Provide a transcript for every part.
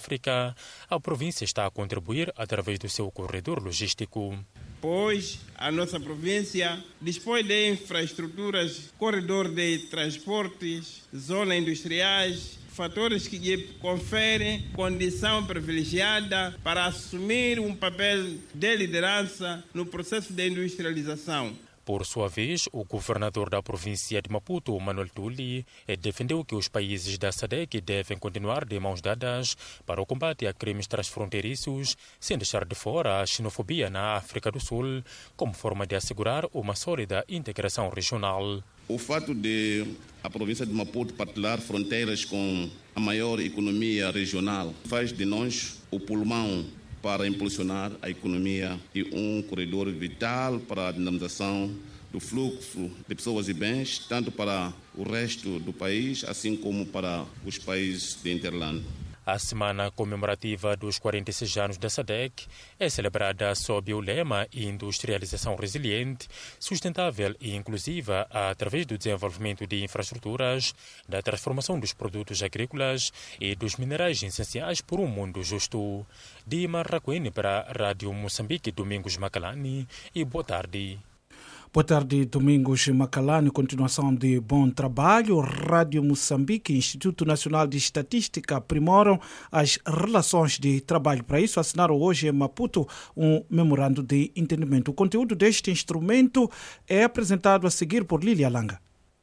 África, a província está a contribuir através do seu corredor logístico. Pois a nossa província dispõe de infraestruturas, corredor de transportes, zonas industriais, fatores que lhe conferem condição privilegiada para assumir um papel de liderança no processo de industrialização. Por sua vez, o governador da província de Maputo, Manuel Tuli, defendeu que os países da SADC devem continuar de mãos dadas para o combate a crimes transfronteiriços, sem deixar de fora a xenofobia na África do Sul, como forma de assegurar uma sólida integração regional. O fato de a província de Maputo partilhar fronteiras com a maior economia regional faz de nós o pulmão para impulsionar a economia e um corredor vital para a dinamização do fluxo de pessoas e bens, tanto para o resto do país, assim como para os países de Interland. A semana comemorativa dos 46 anos da SADC é celebrada sob o lema Industrialização Resiliente, Sustentável e Inclusiva através do desenvolvimento de infraestruturas, da transformação dos produtos agrícolas e dos minerais essenciais por um mundo justo. De Marraquene para a Rádio Moçambique, Domingos Macalani, e boa tarde. Boa tarde, Domingos Macalani. Continuação de bom trabalho. Rádio Moçambique e Instituto Nacional de Estatística aprimoram as relações de trabalho. Para isso, assinaram hoje em Maputo um memorando de entendimento. O conteúdo deste instrumento é apresentado a seguir por Lília Langa.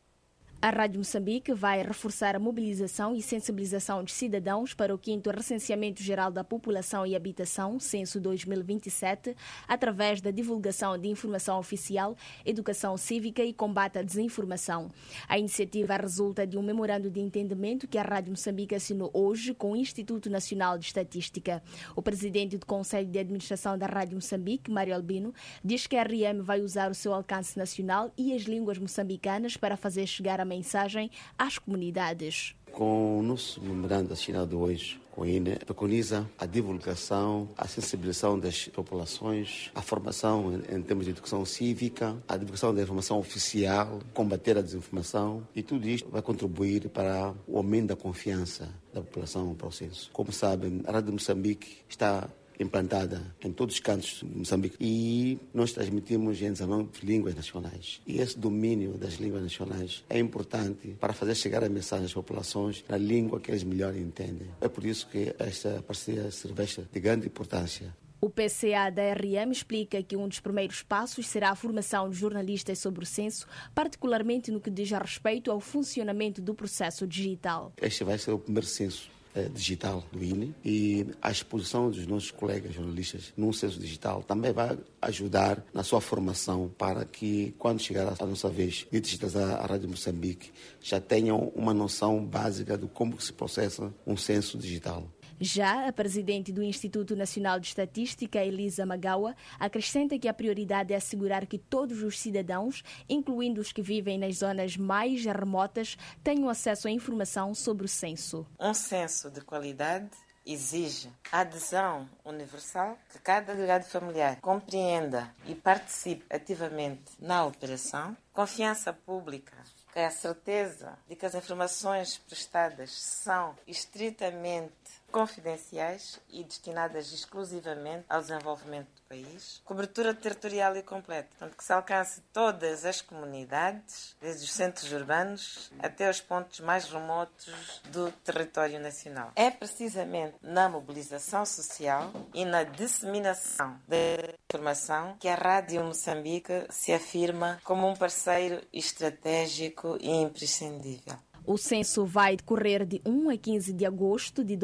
A Rádio Moçambique vai reforçar a mobilização e sensibilização dos cidadãos para o 5º Recenseamento Geral da População e Habitação, Censo 2027, através da divulgação de informação oficial, educação cívica e combate à desinformação. A iniciativa resulta de um memorando de entendimento que a Rádio Moçambique assinou hoje com o Instituto Nacional de Estatística. O presidente do Conselho de Administração da Rádio Moçambique, Mário Albino, diz que a RM vai usar o seu alcance nacional e as línguas moçambicanas para fazer chegar a mensagem às comunidades. Com o nosso memorando assinado hoje com a INE, preconiza a divulgação, a sensibilização das populações, a formação em termos de educação cívica, a divulgação da informação oficial, combater a desinformação, e tudo isto vai contribuir para o aumento da confiança da população para o censo. Como sabem, a Rádio Moçambique está implantada em todos os cantos de Moçambique e nós transmitimos em 19 línguas nacionais. E esse domínio das línguas nacionais é importante para fazer chegar a mensagem às populações na língua que eles melhor entendem. É por isso que esta parceria se reveste de grande importância. O PCA da RM explica que um dos primeiros passos será a formação de jornalistas sobre o censo, particularmente no que diz respeito ao funcionamento do processo digital. Este vai ser o primeiro censo digital do INE e a exposição dos nossos colegas jornalistas num censo digital também vai ajudar na sua formação para que, quando chegar a nossa vez de digitalizar a Rádio Moçambique, já tenham uma noção básica de como se processa um censo digital. Já a presidente do Instituto Nacional de Estatística, Elisa Magawa, acrescenta que a prioridade é assegurar que todos os cidadãos, incluindo os que vivem nas zonas mais remotas, tenham acesso à informação sobre o censo. Um censo de qualidade exige a adesão universal, que cada agregado familiar compreenda e participe ativamente na operação, confiança pública, que é a certeza de que as informações prestadas são estritamente confidenciais e destinadas exclusivamente ao desenvolvimento do país, cobertura territorial e completa, portanto que se alcance todas as comunidades, desde os centros urbanos até os pontos mais remotos do território nacional. É precisamente na mobilização social e na disseminação da informação que a Rádio Moçambique se afirma como um parceiro estratégico e imprescindível. O censo vai decorrer de 1 a 15 de agosto de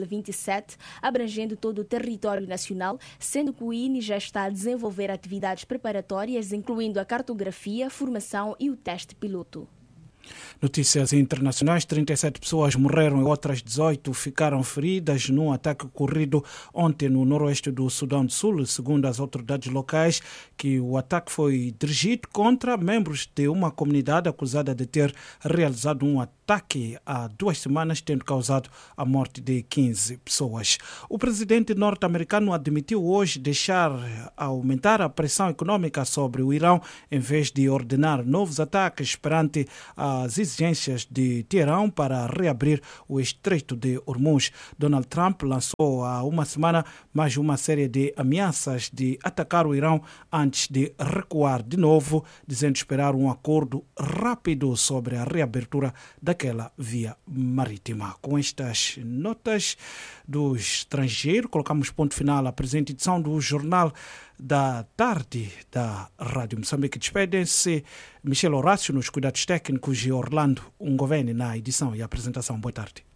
2027, abrangendo todo o território nacional, sendo que o INE já está a desenvolver atividades preparatórias, incluindo a cartografia, formação e o teste piloto. Notícias internacionais: 37 pessoas morreram e outras 18 ficaram feridas num ataque ocorrido ontem no noroeste do Sudão do Sul, segundo as autoridades locais, que o ataque foi dirigido contra membros de uma comunidade acusada de ter realizado um ataque há 2 semanas, tendo causado a morte de 15 pessoas. O presidente norte-americano admitiu hoje deixar aumentar a pressão econômica sobre o Irão, em vez de ordenar novos ataques perante a as exigências de Teherão para reabrir o Estreito de Hormuz. Donald Trump lançou há uma semana mais uma série de ameaças de atacar o Irão antes de recuar de novo, dizendo esperar um acordo rápido sobre a reabertura daquela via marítima. Com estas notas do estrangeiro, colocamos ponto final à presente edição do Jornal da Tarde da Rádio Moçambique. Despedem-se Michel Horácio nos cuidados técnicos e Orlando Ungoveni na edição e apresentação. Boa tarde.